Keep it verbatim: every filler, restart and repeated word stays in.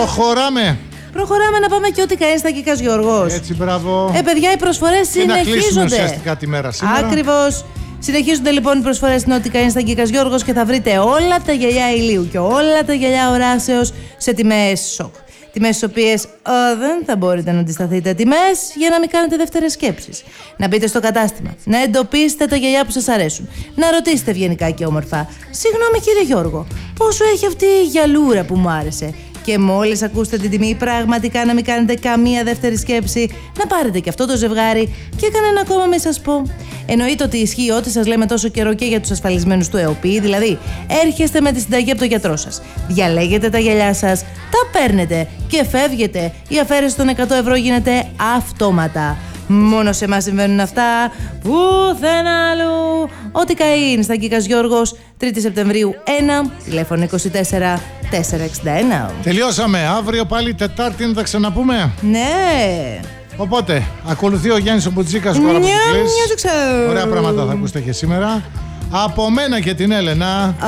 Προχωράμε. Προχωράμε να πάμε και ό,τι καεί στα Κίκας Γιώργος. Έτσι, μπράβο. Ε, παιδιά, οι προσφορές συνεχίζονται. Και να κλείσουμε ουσιαστικά τη μέρα σήμερα. Ακριβώς. Συνεχίζονται λοιπόν οι προσφορές στην ό,τι καεί στα Κίκας Γιώργος και θα βρείτε όλα τα γυαλιά ηλίου και όλα τα γυαλιά οράσεως σε τιμές σοκ. Τιμές στις οποίες oh, δεν θα μπορείτε να αντισταθείτε. Τιμές για να μην κάνετε δεύτερες σκέψεις. Να μπείτε στο κατάστημα, να εντοπίσετε τα γυαλιά που σας αρέσουν, να ρωτήσετε ευγενικά και όμορφα: συγγνώμη κύριε Γιώργο, πόσο έχει αυτή η γυαλούρα που μου άρεσε? Και μόλις ακούσετε την τιμή, πραγματικά να μην κάνετε καμία δεύτερη σκέψη, να πάρετε και αυτό το ζευγάρι και κανένα ακόμα μην σας πω. Εννοείται ότι ισχύει ό,τι σας λέμε τόσο καιρό και για τους ασφαλισμένους του ΕΟΠΗ, δηλαδή έρχεστε με τη συνταγή από τον γιατρό σας, διαλέγετε τα γυαλιά σας, τα παίρνετε και φεύγετε. Η αφαίρεση των εκατό ευρώ γίνεται αυτόματα. Μόνο σε εμάς συμβαίνουν αυτά, πουθενά αλλού. Ό,τι καεί στα Κίκας Γιώργος, τρίτη Σεπτεμβρίου ένα, τηλέφωνο είκοσι τέσσερα τετρακόσια εξήντα ένα. Τελειώσαμε. Αύριο πάλι Τετάρτη να τα ξαναπούμε. Ναι. Οπότε, ακολουθεί ο Γιάννης ο Μπουτζίκας. Ωραία πράγματα θα ακούσετε και σήμερα. Από μένα και την Έλενα.